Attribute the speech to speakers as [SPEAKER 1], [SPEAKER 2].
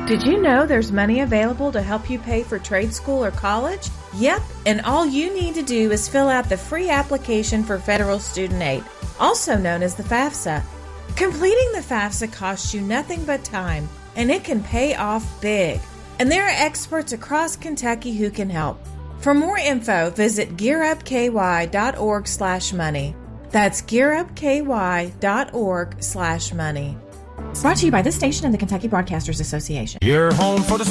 [SPEAKER 1] Did you know there's money available to help you pay for trade school or college? Yep, and all you need to do is fill out the free application for federal student aid, also known as the FAFSA. Completing the FAFSA costs you nothing but time, and it can pay off big. And there are experts across Kentucky who can help. For more info, visit gearupky.org/money. That's gearupky.org/money. Brought to you by this station and the Kentucky Broadcasters Association.
[SPEAKER 2] You're home for the